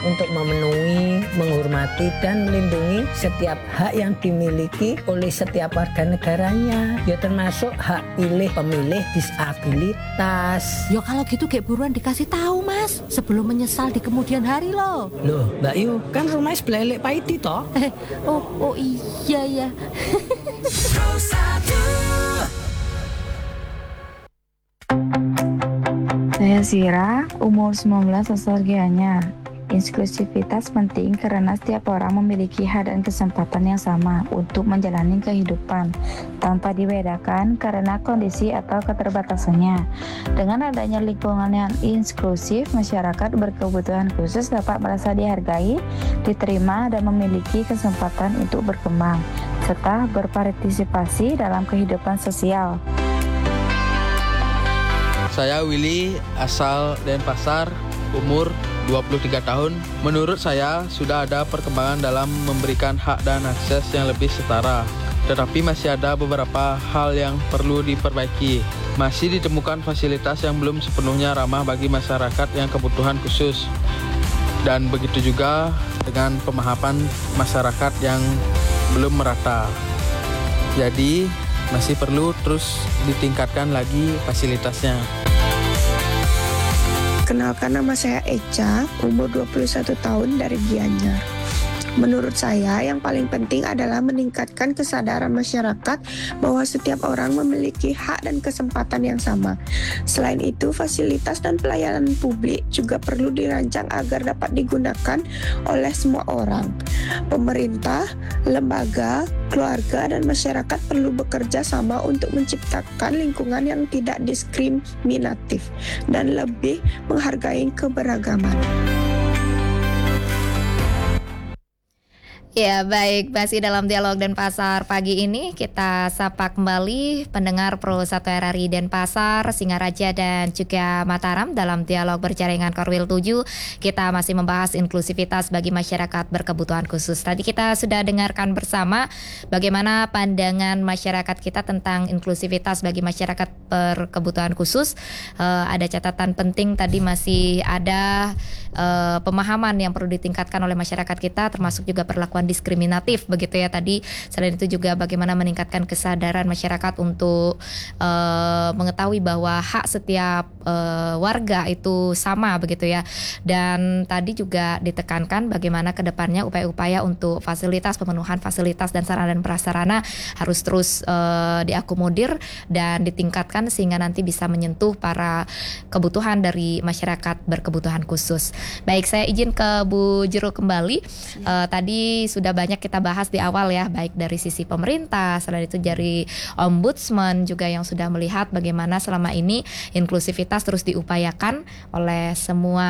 untuk memenuhi, menghormati, dan melindungi setiap hak yang dimiliki oleh setiap warga negaranya. Ya termasuk hak pilih pemilih disabilitas. Ya kalau gitu kayak buruan dikasih tahu Mas, sebelum menyesal di kemudian hari loh. Loh Mbak Yu, kan rumahnya sebelah Pak Iti toh? Oh iya ya. Saya Zira, umur 19 asal Gianyar. Inklusivitas penting karena setiap orang memiliki hak dan kesempatan yang sama untuk menjalani kehidupan tanpa dibedakan karena kondisi atau keterbatasannya. Dengan adanya lingkungan yang inklusif, masyarakat berkebutuhan khusus dapat merasa dihargai, diterima, dan memiliki kesempatan untuk berkembang serta berpartisipasi dalam kehidupan sosial. Saya Willy, asal Denpasar, umur 23 tahun. Menurut saya, sudah ada perkembangan dalam memberikan hak dan akses yang lebih setara. Tetapi masih ada beberapa hal yang perlu diperbaiki. Masih ditemukan fasilitas yang belum sepenuhnya ramah bagi masyarakat yang kebutuhan khusus. Dan begitu juga dengan pemahaman masyarakat yang belum merata. Jadi, masih perlu terus ditingkatkan lagi fasilitasnya. Kenalkan, nama saya Echa, umur 21 tahun dari Gianyar. Menurut saya, yang paling penting adalah meningkatkan kesadaran masyarakat bahwa setiap orang memiliki hak dan kesempatan yang sama. Selain itu, fasilitas dan pelayanan publik juga perlu dirancang agar dapat digunakan oleh semua orang. Pemerintah, lembaga, keluarga, dan masyarakat perlu bekerja sama untuk menciptakan lingkungan yang tidak diskriminatif dan lebih menghargai keberagaman. Ya baik, masih dalam dialog Denpasar pagi ini kita sapa kembali pendengar Pro 1 RRI Denpasar, Singaraja dan juga Mataram dalam dialog berjaringan Korwil 7. Kita masih membahas inklusivitas bagi masyarakat berkebutuhan khusus. Tadi kita sudah dengarkan bersama bagaimana pandangan masyarakat kita tentang inklusivitas bagi masyarakat berkebutuhan khusus. Ada catatan penting tadi, masih ada pemahaman yang perlu ditingkatkan oleh masyarakat kita, termasuk juga perlakuan diskriminatif begitu ya tadi. Selain itu juga bagaimana meningkatkan kesadaran masyarakat untuk mengetahui bahwa hak setiap warga itu sama begitu ya. Dan tadi juga ditekankan bagaimana kedepannya upaya-upaya untuk pemenuhan fasilitas dan sarana dan prasarana harus terus diakomodir dan ditingkatkan sehingga nanti bisa menyentuh para kebutuhan dari masyarakat berkebutuhan khusus. Baik, saya izin ke Bu Jero kembali. Tadi sudah banyak kita bahas di awal ya, baik dari sisi pemerintah, selain itu dari Ombudsman juga yang sudah melihat bagaimana selama ini inklusivitas terus diupayakan oleh semua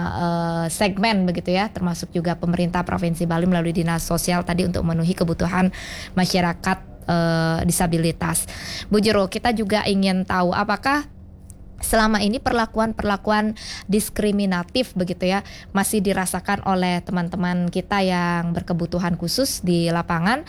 segmen begitu ya, termasuk juga pemerintah Provinsi Bali melalui Dinas Sosial tadi untuk memenuhi kebutuhan masyarakat disabilitas. Bu Jero, kita juga ingin tahu apakah selama ini perlakuan diskriminatif begitu ya masih dirasakan oleh teman-teman kita yang berkebutuhan khusus di lapangan.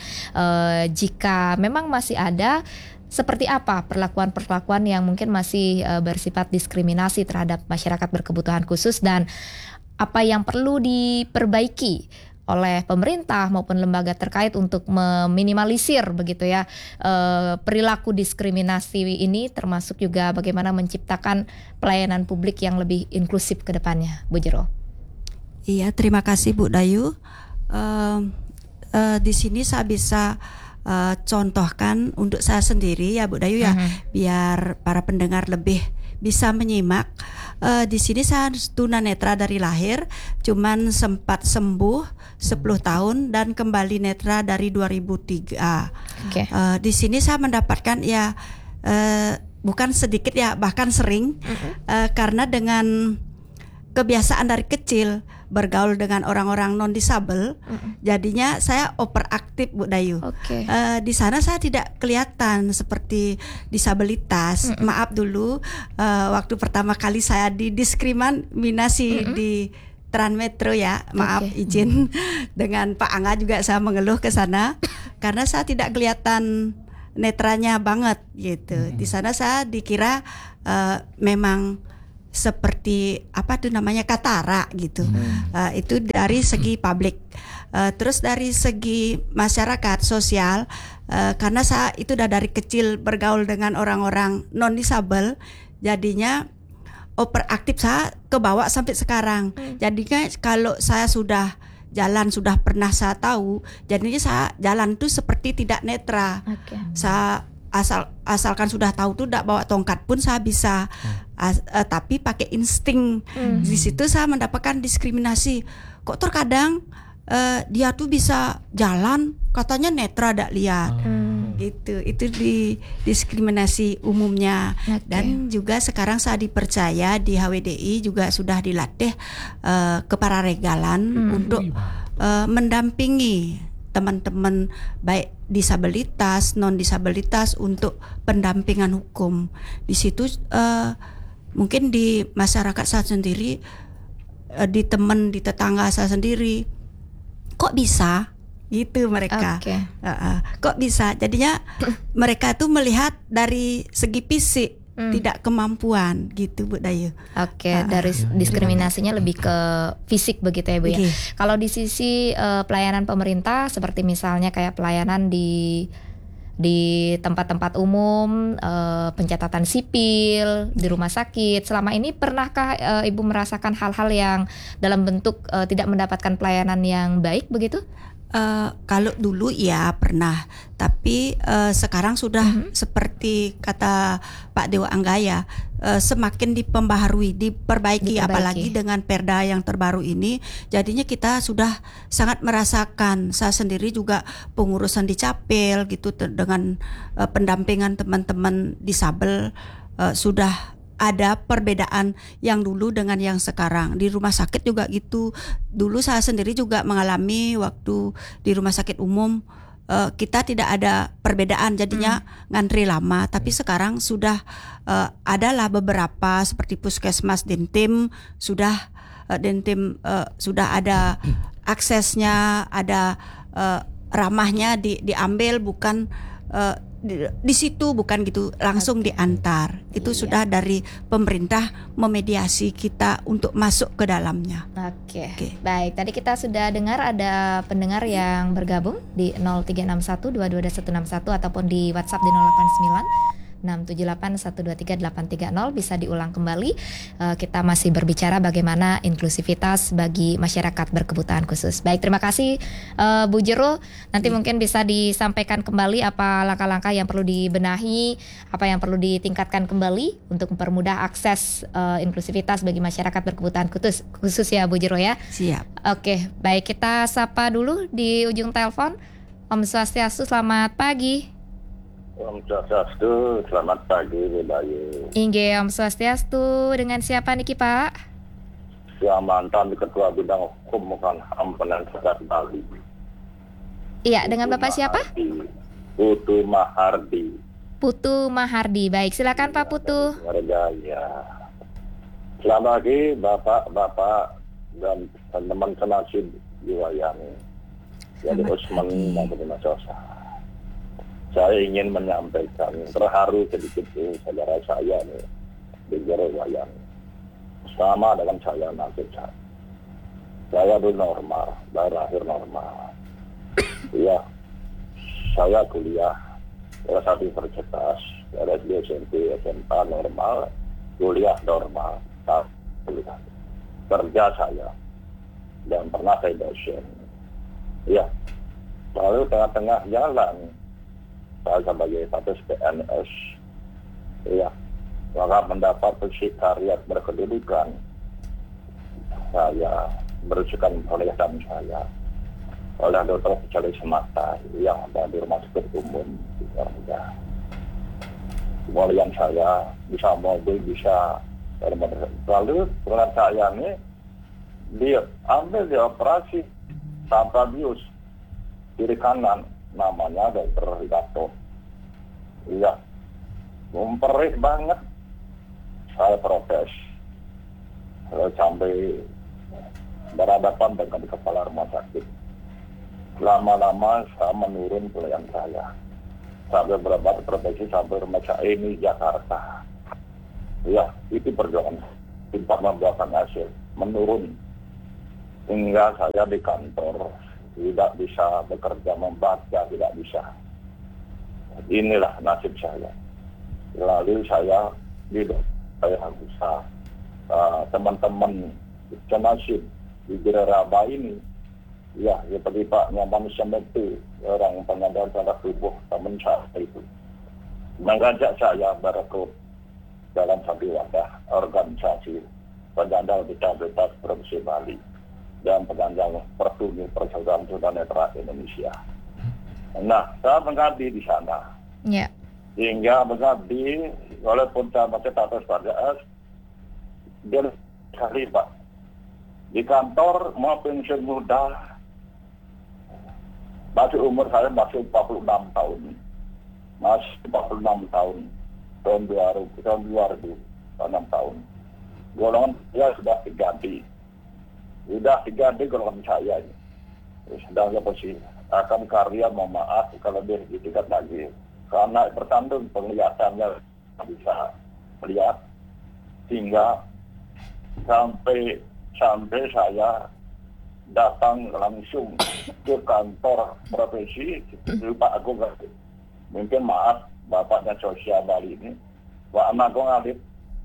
Jika memang masih ada, seperti apa perlakuan yang mungkin masih bersifat diskriminasi terhadap masyarakat berkebutuhan khusus, dan apa yang perlu diperbaiki oleh pemerintah maupun lembaga terkait untuk meminimalisir begitu ya perilaku diskriminasi ini, termasuk juga bagaimana menciptakan pelayanan publik yang lebih inklusif ke depannya, Bu Jero. Iya, terima kasih Bu Dayu. Di sini saya bisa contohkan untuk saya sendiri ya Bu Dayu ya, biar para pendengar lebih bisa menyimak. Di sini saya tunanetra dari lahir, cuman sempat sembuh 10 tahun dan kembali netra dari 2003. Okay. Di sini saya mendapatkan ya bukan sedikit ya, bahkan sering karena dengan kebiasaan dari kecil bergaul dengan orang-orang non disabel, jadinya saya overaktif Bu Dayu. Okay. Di sana saya tidak kelihatan seperti disabilitas. Maaf dulu waktu pertama kali saya didiskriminasi di Trans Metro ya, maaf izin dengan Pak Angga juga saya mengeluh ke sana karena saya tidak kelihatan netranya banget gitu. Di sana saya dikira memang seperti apa tuh namanya katara gitu. Itu dari segi publik. Terus dari segi masyarakat sosial, karena saya itu udah dari kecil bergaul dengan orang-orang non disabel, jadinya overaktif saya kebawa sampai sekarang. Jadinya kalau saya sudah jalan, sudah pernah saya tahu, jadinya saya jalan itu seperti tidak netra. Saya asalkan sudah tahu tuh tidak bawa tongkat pun saya bisa, tapi pakai insting. Di situ saya mendapatkan diskriminasi. Kok terkadang dia tuh bisa jalan katanya netra tidak lihat. Gitu. Itu di diskriminasi umumnya. Dan juga sekarang saya dipercaya di HWDI juga sudah dilatih kepararegalan untuk mendampingi teman-teman baik disabilitas, non disabilitas untuk pendampingan hukum. Di situ mungkin di masyarakat saya sendiri, di teman, di tetangga saya sendiri, kok bisa? Gitu mereka. Kok bisa? Jadinya mereka tuh melihat dari segi fisik, tidak kemampuan gitu Bu Dayu. Dari diskriminasinya lebih ke fisik begitu ya Bu ya. Kalau di sisi pelayanan pemerintah seperti misalnya kayak pelayanan di tempat-tempat umum, pencatatan sipil, di rumah sakit, selama ini pernahkah Ibu merasakan hal-hal yang dalam bentuk tidak mendapatkan pelayanan yang baik begitu? Kalau dulu ya pernah, tapi sekarang sudah seperti kata Pak Dewa Anggaya, semakin diperbaharui, diperbaiki, apalagi dengan perda yang terbaru ini. Jadinya kita sudah sangat merasakan. Saya sendiri juga pengurusan di Capil gitu dengan pendampingan teman-teman disabel, sudah ada perbedaan yang dulu dengan yang sekarang. Di rumah sakit juga gitu. Dulu saya sendiri juga mengalami waktu di rumah sakit umum, kita tidak ada perbedaan, jadinya ngantri lama. Tapi sekarang sudah adalah beberapa seperti puskesmas, Dentim sudah sudah ada aksesnya, ada ramahnya diambil, bukan di situ, bukan gitu langsung diantar. Itu sudah dari pemerintah memediasi kita untuk masuk ke dalamnya. Baik, tadi kita sudah dengar ada pendengar yang bergabung di 0361222161 ataupun di WhatsApp di 089 678123830. Bisa diulang kembali. Kita masih berbicara bagaimana inklusivitas bagi masyarakat berkebutuhan khusus. Baik, terima kasih Bu Jero. Nanti mungkin bisa disampaikan kembali apa langkah-langkah yang perlu dibenahi, apa yang perlu ditingkatkan kembali untuk mempermudah akses inklusivitas bagi masyarakat berkebutuhan khusus ya Bu Jero ya. Siap. Baik, kita sapa dulu di ujung telepon. Om Swastiastu, selamat pagi. Om Swastiastu, selamat pagi Bu Dayu. Inge, Om Swastiastu, dengan siapa niki Pak? Ya, mantan Ketua Bidang Hukum dan HAM Penanganan Bali. Iya, dengan Bapak siapa? Putu Mahardi. Putu Mahardi, baik, silakan Pak Putu. Ya. Selamat pagi Bapak-Bapak dan teman-teman senasib di Wayang. Jadi Usman maupun Mas Sosa. Saya ingin menyampaikan terharu sedikit saudara saya nih di Jero Wayang. Sama dengan saya nasib saya. Saya dulu normal, lahir normal. Iya, saya kuliah kelas 1 universitas, SD, SMP, SMA normal, kuliah normal, kuliah. Kerja saya dan pernah saya dosen. Iya, lalu tengah-tengah jalan saya sebagai status PNS, ya, maka mendapat sekretariat berkedudukan. Saya berusakan pekerjaan saya oleh dokter spesialis mata yang ada di rumah sakit umum di Garuda. Kemudian saya bisa mobil, bisa lalu dengan saya ini diambil dioperasi Sabrabius kiri kanan, namanya dokter Rigato. Iya, memperih banget. Saya protes. Saya sampai berhadapan dengan kepala rumah sakit. Lama-lama saya menurun pelayan saya. Sampai berobat profesi sampai rumah sakit ini Jakarta. Iya, itu perjuangan. tidak membuahkan hasil, menurun. Hingga saya di kantor tidak bisa bekerja, membaca tidak bisa. Inilah nasib saya. Lalu saya bisa teman-teman senasib di Geraraba ini, ya seperti Pak Nyaman Semetu, orang penyandang cacat tubuh teman saya itu, mengajak saya berekrut dalam satu wadah organisasi penyandang disabilitas Provinsi Bali dan penyandang Persaudaraan Tunanetra Indonesia. Nah, saya mengabdi di sana. Ya. Hingga mengabdi, walaupun saya masih status PDS, dia sekali Pak. Di kantor mau pensiun muda, masih umur saya masih 46 tahun. Masih 46 tahun. Tahun 2006 tahun. Golongan saya sudah diganti. Sudah diganti golongan saya ini. Sedang posisi akan karya memaaf kalau lebih ditingkat lagi. Karena bertandung penglihatannya bisa melihat sehingga sampai saya datang langsung ke kantor provinsi Pak Agung. Mungkin maaf Bapaknya Sosial Bali ini, Pak Agung Alif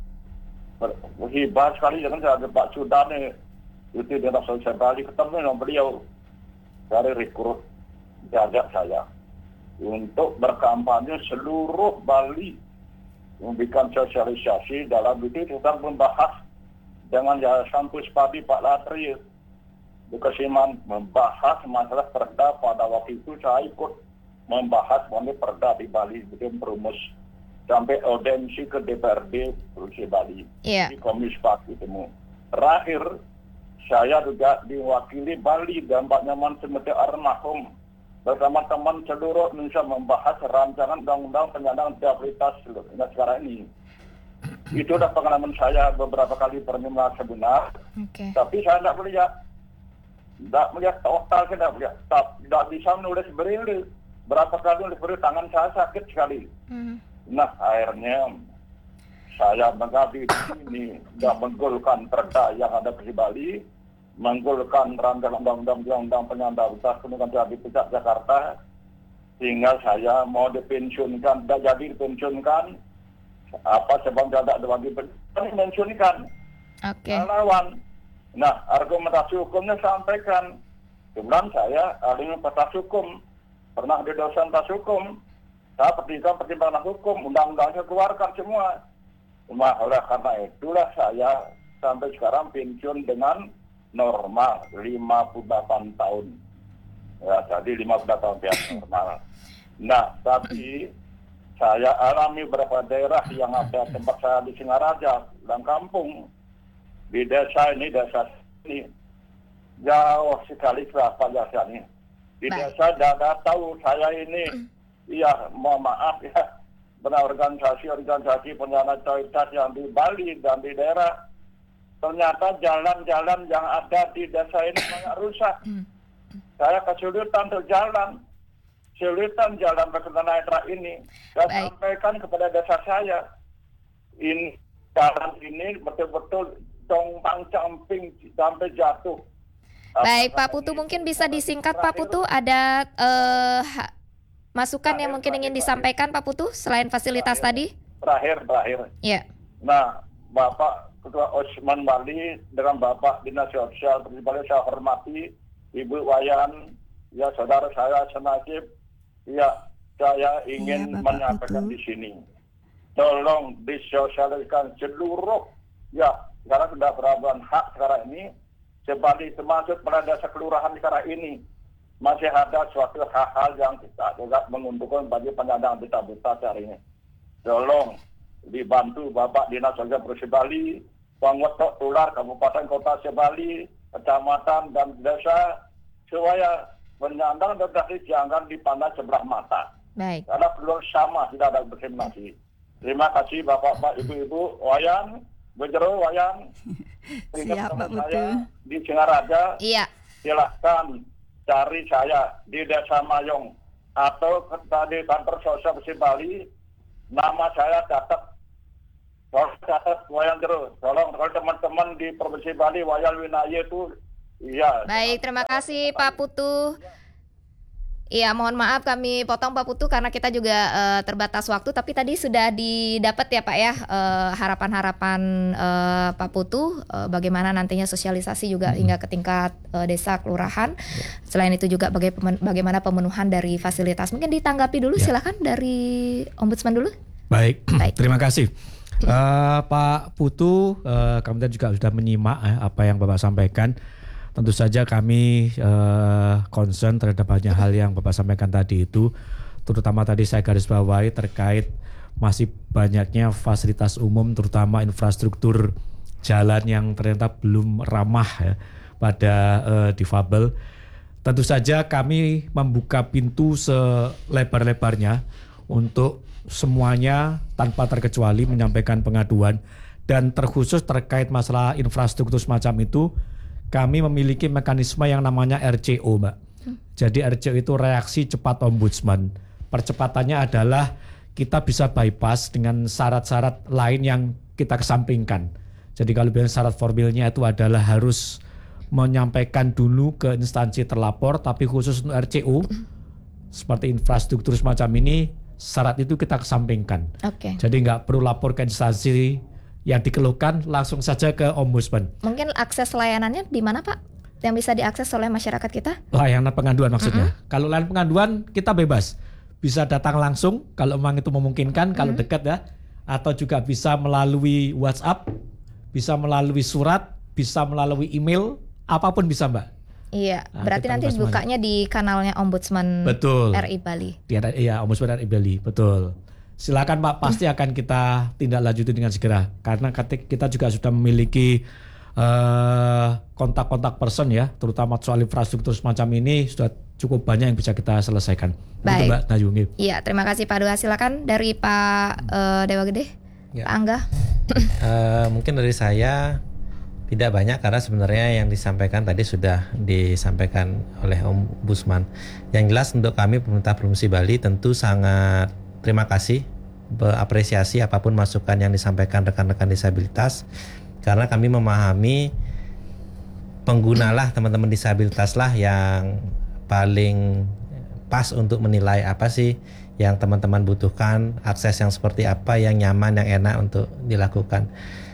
hebat sekali. Jangan saya ada Pak Sudane itu di Sosial Bali, ketemu dengan beliau dari rekrut jajak saya untuk berkampanye seluruh Bali, memberikan sosialisasi dalam itu tentang membahas dengan Yayasan Puspadi Pak Latri di Kesiman, membahas masalah perda. Pada waktu itu saya ikut membahas mengenai perda di Bali, bikin perumus sampai audiensi ke DPRD Provinsi Bali, di Komisi Pak ketemu. Terakhir saya juga diwakili Bali dan Pak Nyaman Semetu Armahum bersama teman seluruh Indonesia membahas rancangan undang-undang penyandang disabilitas sekarang ini. Itu adalah pengalaman saya beberapa kali pernah sebenar. Tapi saya tidak melihat total, saya tidak bisa menulis braille. Berapa kali nulis braille, tangan saya sakit sekali. Nah, akhirnya saya mengabdi di sini dan menggolkan perda yang ada di Bali, menggolkan rancangan undang-undang penyandang disabilitas di Pusat Jakarta, sehingga saya mau dipensiunkan, tidak jadi dipensiunkan. Apa sebab tidak ada lagi dipensiunkan? Lawan. Nah, argumentasi hukumnya sampaikan. Kemudian saya ahli batas hukum, pernah di dosen batas hukum, saya pertimbangan hukum, undang-undangnya keluarkan semua. Oleh karena itulah saya sampai sekarang pensiun dengan normal 58 tahun. Ya, jadi 58 tahun normal. Nah, tapi saya alami beberapa daerah yang ada tempat saya di Singaraja dan kampung. Di desa ini jauh sekali berapa jasanya. Di desa tidak tahu saya ini, ya mohon maaf ya, benar organisasi penyandang disabilitas yang di Bali dan di daerah. Ternyata jalan-jalan yang ada di desa ini banyak rusak. Saya kesulitan untuk jalan berkenanetra ini. Saya sampaikan kepada desa saya, ini jalan ini betul-betul compang-camping sampai jatuh. Baik, Pak Putu, mungkin bisa disingkat Pak Putu, ada masukan yang mungkin ingin disampaikan Pak Putu selain fasilitas tadi? Terakhir. Ya. Nah, Bapak Ketua Osman Bali dengan Bapak Dinas Sosial Provinsi Bali saya hormati, Ibu Wayan, ya saudara saya senasib, ya saya ingin menyampaikan di sini. Tolong disosialisasikan seluruh, ya sekarang sudah berabang hak sekarang ini, Sebali termasuk pada desa kelurahan sekarang ini masih ada suatu hal-hal yang kita juga menguntungkan bagi penyandang disabilitas hari ini. Tolong dibantu Bapak Dinas Sosial Provinsi Bali, Pangwetok Tular Kabupaten Kota Sebali, kecamatan dan desa, supaya penyandang disabilitas jangan dipandang sebelah mata. Baik. Karena perlu sama, tidak ada diskriminasi. Terima kasih Bapak, Ibu, Wayan, Bejero, Wayan. Siap, Pak Putu. Saya di Singaraja. Iya. Silahkan cari saya di Desa Mayong atau di kantor sosial Provinsi Bali. Nama saya catat catat wayang terus. Tolong kalau teman-teman di Provinsi Bali wayang winaya itu iya. Baik, terima kasih Pak Putu. Iya, mohon maaf kami potong Pak Putu karena kita juga terbatas waktu, tapi tadi sudah didapat ya Pak ya harapan-harapan Pak Putu bagaimana nantinya sosialisasi juga hingga ke tingkat desa kelurahan. Selain itu juga bagaimana pemenuhan dari fasilitas. Mungkin ditanggapi dulu, silakan dari Ombudsman dulu. Baik. Terima kasih. Pak Putu, kami tadi juga sudah menyimak apa yang Bapak sampaikan. Tentu saja kami concern terhadap banyak hal yang Bapak sampaikan tadi itu, terutama tadi saya garis bawahi terkait masih banyaknya fasilitas umum, terutama infrastruktur jalan yang ternyata belum ramah ya, pada difabel. Tentu saja kami membuka pintu selebar-lebarnya untuk semuanya tanpa terkecuali menyampaikan pengaduan, dan terkhusus terkait masalah infrastruktur semacam itu. Kami memiliki mekanisme yang namanya RCO, Mbak. Jadi RCO itu reaksi cepat Ombudsman. Percepatannya adalah kita bisa bypass dengan syarat-syarat lain yang kita kesampingkan. Jadi kalau bilang syarat formilnya itu adalah harus menyampaikan dulu ke instansi terlapor, tapi khusus untuk RCO seperti infrastruktur semacam ini, syarat itu kita kesampingkan. Jadi nggak perlu lapor ke instansi yang dikeluhkan, langsung saja ke Ombudsman. Mungkin akses layanannya di mana Pak? Yang bisa diakses oleh masyarakat kita? Layanan pengaduan maksudnya. Kalau layanan pengaduan kita bebas. Bisa datang langsung kalau memang itu memungkinkan, kalau dekat ya. Atau juga bisa melalui WhatsApp, bisa melalui surat, bisa melalui email, apapun bisa Mbak. Iya, berarti nanti bukanya di kanalnya Ombudsman RI Bali. Iya, Ombudsman RI Bali, betul. Silakan Pak, pasti akan kita tindak lanjuti dengan segera. Karena kita juga sudah memiliki kontak-kontak person ya, terutama soal infrastruktur semacam ini sudah cukup banyak yang bisa kita selesaikan. Baik. Itu Mbak Nayungi. Iya, terima kasih Pak Dua. Silakan dari Pak Dewa Gede, Pak Angga. Mungkin dari saya tidak banyak karena sebenarnya yang disampaikan tadi sudah disampaikan oleh Ombudsman. Yang jelas untuk kami pemerintah Provinsi Bali tentu sangat terima kasih, apresiasi apapun masukan yang disampaikan rekan-rekan disabilitas, karena kami memahami penggunalah teman-teman disabilitas lah yang paling pas untuk menilai apa sih yang teman-teman butuhkan, akses yang seperti apa yang nyaman, yang enak untuk dilakukan.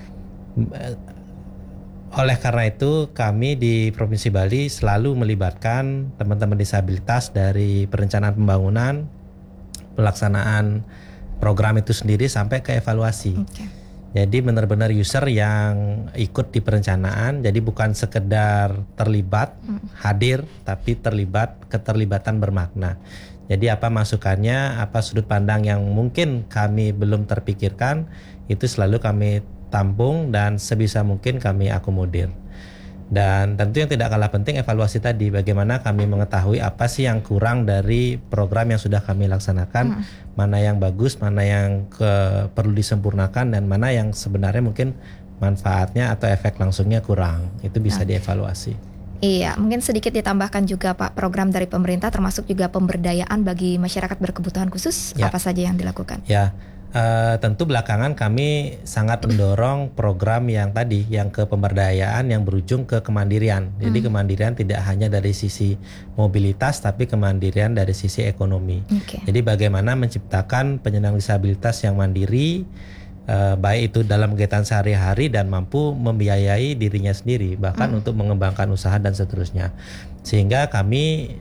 Oleh karena itu kami di Provinsi Bali selalu melibatkan teman-teman disabilitas dari perencanaan pembangunan, pelaksanaan program itu sendiri sampai ke evaluasi. Jadi benar-benar user yang ikut di perencanaan, jadi bukan sekedar terlibat, hadir, tapi keterlibatan bermakna. Jadi apa masukannya, apa sudut pandang yang mungkin kami belum terpikirkan, itu selalu kami tampung dan sebisa mungkin kami akomodir. Dan tentu yang tidak kalah penting evaluasi tadi, bagaimana kami mengetahui apa sih yang kurang dari program yang sudah kami laksanakan, mana yang bagus, mana yang perlu disempurnakan, dan mana yang sebenarnya mungkin manfaatnya atau efek langsungnya kurang. Itu bisa dievaluasi. Iya, mungkin sedikit ditambahkan juga Pak, program dari pemerintah termasuk juga pemberdayaan bagi masyarakat berkebutuhan khusus, apa saja yang dilakukan? Ya. Tentu belakangan kami sangat mendorong program yang tadi, yang ke pemberdayaan yang berujung ke kemandirian. Jadi kemandirian tidak hanya dari sisi mobilitas, tapi kemandirian dari sisi ekonomi. Jadi bagaimana menciptakan penyandang disabilitas yang mandiri, baik itu dalam kegiatan sehari-hari dan mampu membiayai dirinya sendiri, bahkan untuk mengembangkan usaha dan seterusnya. Sehingga kami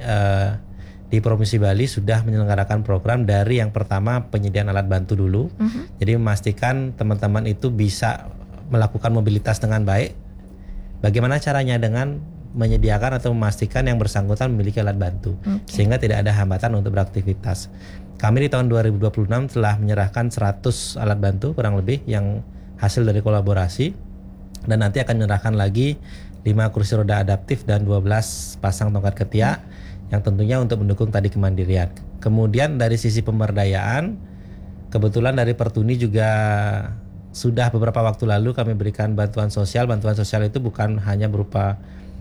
di Provinsi Bali sudah menyelenggarakan program dari yang pertama penyediaan alat bantu dulu. Jadi memastikan teman-teman itu bisa melakukan mobilitas dengan baik. Bagaimana caranya? Dengan menyediakan atau memastikan yang bersangkutan memiliki alat bantu, sehingga tidak ada hambatan untuk beraktivitas. Kami di tahun 2026 telah menyerahkan 100 alat bantu kurang lebih yang hasil dari kolaborasi, dan nanti akan menyerahkan lagi 5 kursi roda adaptif dan 12 pasang tongkat ketiak, yang tentunya untuk mendukung tadi kemandirian. Kemudian dari sisi pemberdayaan, kebetulan dari Pertuni juga sudah beberapa waktu lalu kami berikan bantuan sosial. Bantuan sosial itu bukan hanya berupa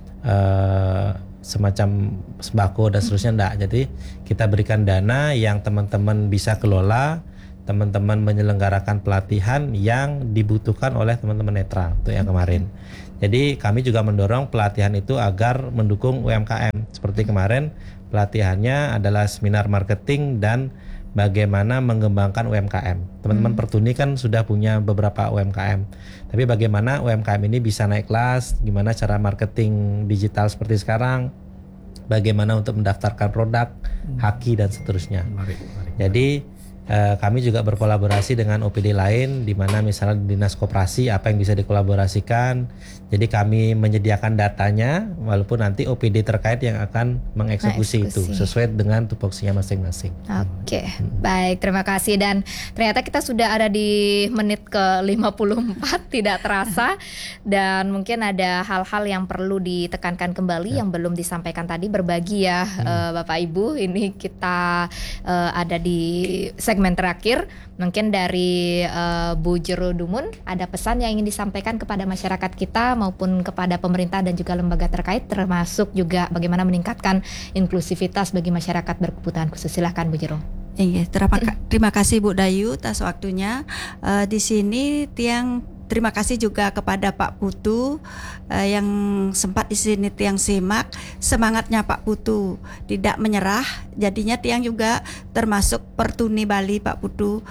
semacam sembako dan seterusnya, enggak. Jadi kita berikan dana yang teman-teman bisa kelola teman-teman menyelenggarakan pelatihan yang dibutuhkan oleh teman-teman netra untuk yang kemarin. Jadi kami juga mendorong pelatihan itu agar mendukung UMKM. Seperti kemarin pelatihannya adalah seminar marketing dan bagaimana mengembangkan UMKM. Teman-teman Pertuni kan sudah punya beberapa UMKM. Tapi bagaimana UMKM ini bisa naik kelas, gimana cara marketing digital seperti sekarang, bagaimana untuk mendaftarkan produk, haki dan seterusnya. Jadi kami juga berkolaborasi dengan OPD lain, di mana misalnya dinas koperasi apa yang bisa dikolaborasikan. Jadi kami menyediakan datanya, walaupun nanti OPD terkait yang akan mengeksekusi itu sesuai dengan tupoksinya masing-masing. Oke, baik, terima kasih. Dan ternyata kita sudah ada di menit ke-54, tidak terasa. Dan mungkin ada hal-hal yang perlu ditekankan kembali yang belum disampaikan tadi, berbagi ya Bapak Ibu. Ini kita ada di segmen terakhir. Mungkin dari Bu Jero Dumun ada pesan yang ingin disampaikan kepada masyarakat kita maupun kepada pemerintah dan juga lembaga terkait, termasuk juga bagaimana meningkatkan inklusivitas bagi masyarakat berkebutuhan khusus. Silahkan Bu Jero. Iya, terima kasih Bu Dayu atas waktunya. Di sini terima kasih juga kepada Pak Putu yang sempat di sini Tiang simak semangatnya Pak Putu tidak menyerah. Jadinya Tiang juga termasuk Pertuni Bali Pak Putu.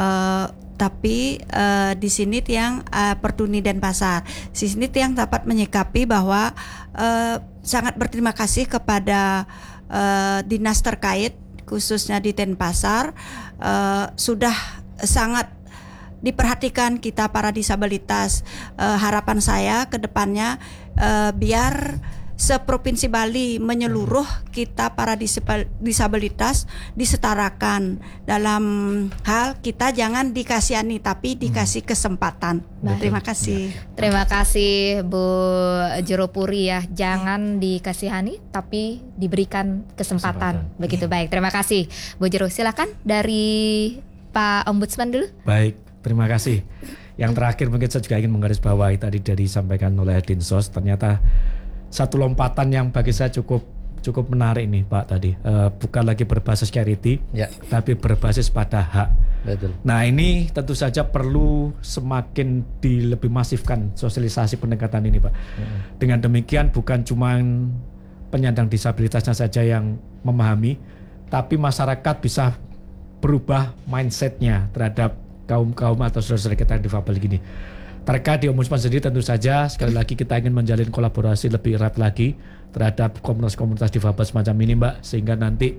Tapi di sini Tiang Pertuni Denpasar. Di sini Tiang dapat menyikapi bahwa sangat berterima kasih kepada dinas terkait khususnya di Denpasar sudah sangat diperhatikan kita para disabilitas. Harapan saya ke depannya biar seprovinsi Bali menyeluruh kita para disabilitas disetarakan dalam hal kita jangan dikasihani tapi dikasih kesempatan. Terima kasih. Terima kasih Bu Jero Puri ya. Jangan dikasihani tapi diberikan kesempatan. Begitu baik. Terima kasih Bu Jero. Silakan dari Pak Ombudsman dulu. Baik, terima kasih. Yang terakhir mungkin saya juga ingin menggarisbawahi tadi dari disampaikan oleh Dinsos, ternyata satu lompatan yang bagi saya cukup menarik nih Pak tadi, bukan lagi berbasis charity, tapi berbasis pada hak. Betul. Nah ini tentu saja perlu semakin lebih masifkan sosialisasi pendekatan ini Pak. Dengan demikian bukan cuma penyandang disabilitasnya saja yang memahami, tapi masyarakat bisa berubah mindsetnya terhadap kaum atau saudara-saudara kita yang difabel gini. Terkait di Ombudsman sendiri tentu saja sekali lagi kita ingin menjalin kolaborasi lebih erat lagi terhadap komunitas-komunitas difabel semacam ini Mbak, sehingga nanti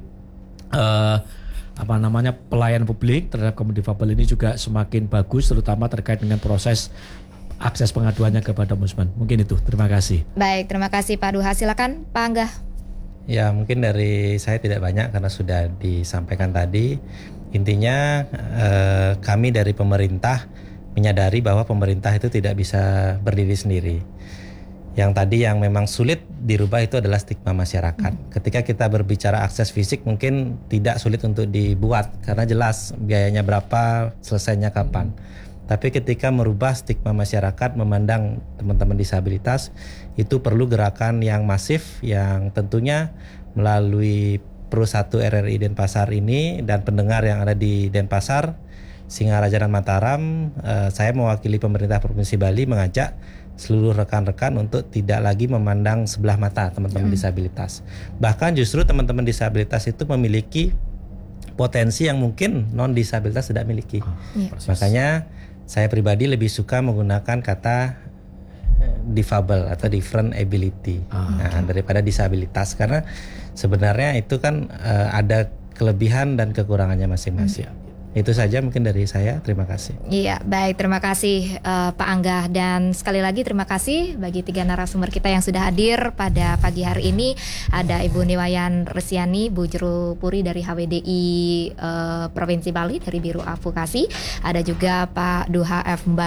pelayanan publik terhadap komunitas difabel ini juga semakin bagus, terutama terkait dengan proses akses pengaduannya kepada Ombudsman. Mungkin itu, terima kasih. Baik, terima kasih Pak Duha. Silakan Pak Angga. Ya, mungkin dari saya tidak banyak karena sudah disampaikan tadi. Intinya kami dari pemerintah menyadari bahwa pemerintah itu tidak bisa berdiri sendiri. Yang tadi yang memang sulit dirubah itu adalah stigma masyarakat. Ketika kita berbicara akses fisik mungkin tidak sulit untuk dibuat karena jelas biayanya berapa, selesainya kapan. Tapi ketika merubah stigma masyarakat memandang teman-teman disabilitas, itu perlu gerakan yang masif yang tentunya melalui Pro 1 RRI Denpasar ini dan pendengar yang ada di Denpasar, Singaraja dan Mataram, saya mewakili pemerintah Provinsi Bali mengajak seluruh rekan-rekan untuk tidak lagi memandang sebelah mata teman-teman disabilitas. Bahkan justru teman-teman disabilitas itu memiliki potensi yang mungkin non-disabilitas tidak miliki. Makanya saya pribadi lebih suka menggunakan kata difabel atau different ability daripada disabilitas, karena sebenarnya itu kan ada kelebihan dan kekurangannya masing-masing. Itu saja mungkin dari saya, terima kasih. Iya, baik, terima kasih Pak Angga. Dan sekali lagi terima kasih bagi 3 narasumber kita yang sudah hadir pada pagi hari ini. Ada Ibu Niwayan Resiani, Bu Jero Puri dari HWDI Provinsi Bali dari Biro Advokasi. Ada juga Pak Duha F. Mbarok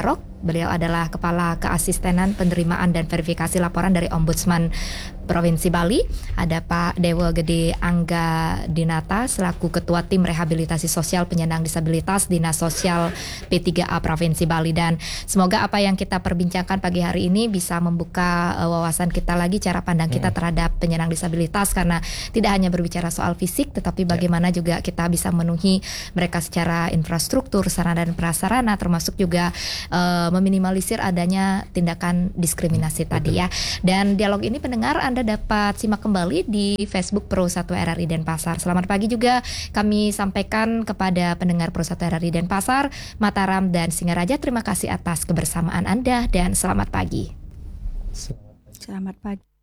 Beliau adalah Kepala Keasistenan Penerimaan dan Verifikasi Laporan dari Ombudsman Provinsi Bali. Ada Pak Dewa Gede Angga Dinata selaku Ketua Tim Rehabilitasi Sosial Penyandang Disabilitas Dinas Sosial P3A Provinsi Bali. Dan semoga apa yang kita perbincangkan pagi hari ini bisa membuka wawasan kita lagi, cara pandang kita terhadap penyandang disabilitas, karena tidak hanya berbicara soal fisik, tetapi bagaimana juga kita bisa memenuhi mereka secara infrastruktur, sarana dan prasarana, termasuk juga meminimalisir adanya tindakan diskriminasi tadi ya. Dan dialog ini pendengar Anda dapat simak kembali di Facebook Pro 1 RRI Denpasar. Selamat pagi juga kami sampaikan kepada pendengar Pro 1 RRI Denpasar, Mataram dan Singaraja. Terima kasih atas kebersamaan Anda dan selamat pagi. Selamat pagi.